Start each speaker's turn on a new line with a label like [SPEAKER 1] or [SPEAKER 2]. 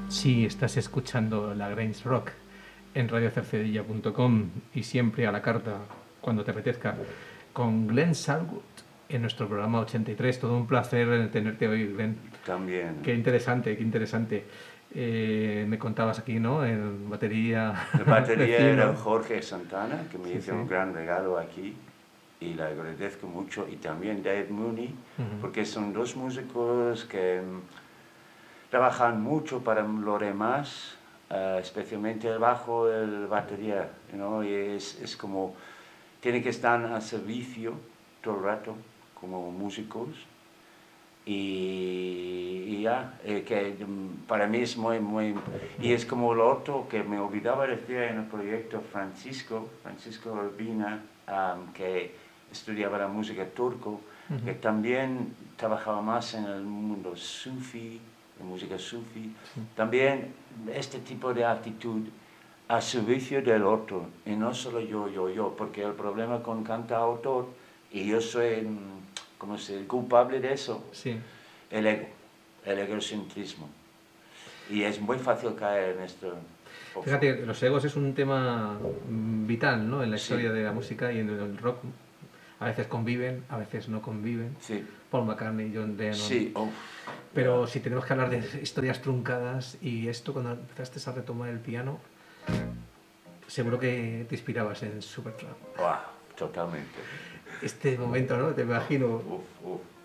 [SPEAKER 1] Sí, estás escuchando la Grange Rock en radiocercedilla.com y siempre a la carta, cuando te apetezca, con Glenn Salwood en nuestro programa 83. Todo un placer tenerte hoy, Glenn.
[SPEAKER 2] También.
[SPEAKER 1] Qué interesante, qué interesante. Me contabas aquí, ¿no? En batería
[SPEAKER 2] La batería era
[SPEAKER 1] vecino.
[SPEAKER 2] Jorge Santana, que me
[SPEAKER 1] Sí,
[SPEAKER 2] hizo
[SPEAKER 1] sí.
[SPEAKER 2] un gran regalo aquí y le agradezco mucho. Y también Dave Mooney, porque son dos músicos que trabajan mucho para lo demás, especialmente el bajo, el batería, y es como, tienen que estar a servicio todo el rato como músicos. Y ya, que para mí es muy, y es como lo otro que me olvidaba decir en el proyecto Francisco Urbina, que estudiaba la música turco, que también trabajaba más en el mundo sufi, la música sufi, también este tipo de actitud a servicio del otro, y no solo yo, porque el problema con cantautor, y yo soy como si el culpable de eso,
[SPEAKER 1] Sí.
[SPEAKER 2] el ego, el egocentrismo. Y es muy fácil caer en esto.
[SPEAKER 1] Fíjate, los egos es un tema vital, ¿no? En la
[SPEAKER 2] Sí,
[SPEAKER 1] historia de la música y en el rock. A veces conviven, a veces no conviven.
[SPEAKER 2] sí,
[SPEAKER 1] Paul McCartney, John Lennon.
[SPEAKER 2] sí, yeah.
[SPEAKER 1] Pero si tenemos que hablar de historias truncadas y esto, cuando empezaste a retomar el piano, seguro que te inspirabas en Supertramp.
[SPEAKER 2] Wow, totalmente.
[SPEAKER 1] Este momento, ¿no? Te imagino.
[SPEAKER 2] Uf, uf.